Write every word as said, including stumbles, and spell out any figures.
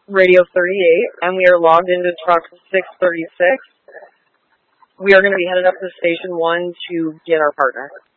Radio thirty-eight, and we are logged into truck six thirty-six. We are going to be headed up to Station one to get our partner.